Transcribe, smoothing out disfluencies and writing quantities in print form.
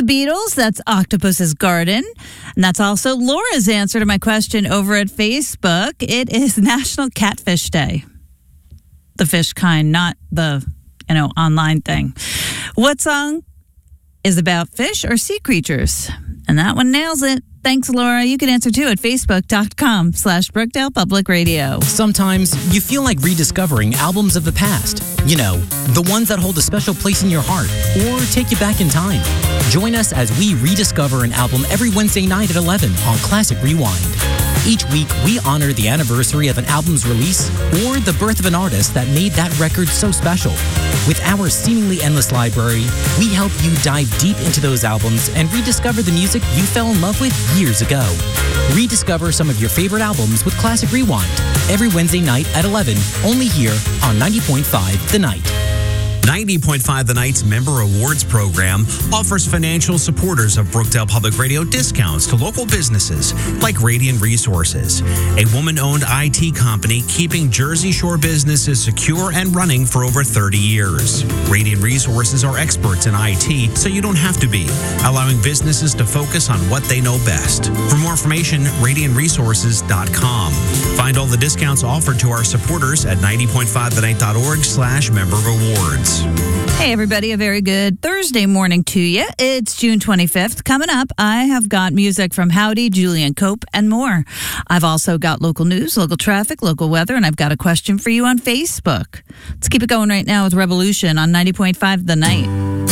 Beatles. That's Octopus's Garden. And that's also Laura's answer to my question over at Facebook. It is National Catfish Day. The fish kind, not the, online thing. What song is about fish or sea creatures? And that one nails it. Thanks, Laura. You can answer too at facebook.com/Brookdale Public Radio. Sometimes you feel like rediscovering albums of the past. The ones that hold a special place in your heart or take you back in time. Join us as we rediscover an album every Wednesday night at 11 on Classic Rewind. Each week, we honor the anniversary of an album's release or the birth of an artist that made that record so special. With our seemingly endless library, we help you dive deep into those albums and rediscover the music you fell in love with years ago. Rediscover some of your favorite albums with Classic Rewind every Wednesday night at 11, only here on 90.5 The Night. 90.5 The Night's Member Awards program offers financial supporters of Brookdale Public Radio discounts to local businesses like Radiant Resources, a woman-owned IT company keeping Jersey Shore businesses secure and running for over 30 years. Radiant Resources are experts in IT, so you don't have to be, allowing businesses to focus on what they know best. For more information, radiantresources.com. Find all the discounts offered to our supporters at 90.5thenight.org/member awards. Hey, everybody, a very good Thursday morning to you. It's June 25th. Coming up, I have got music from Howdy, Julian Cope, and more. I've also got local news, local traffic, local weather, and I've got a question for you on Facebook. Let's keep it going right now with Revolution on 90.5 The Night.